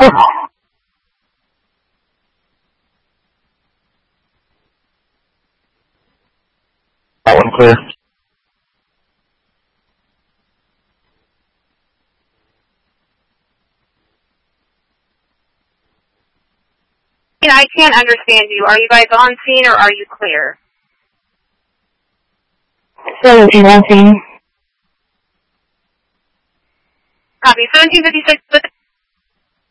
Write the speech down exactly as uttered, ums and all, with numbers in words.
That one clear. I can't understand you. Are you guys on scene or are you clear? seventeen on scene. Copy. seventeen fifty-six with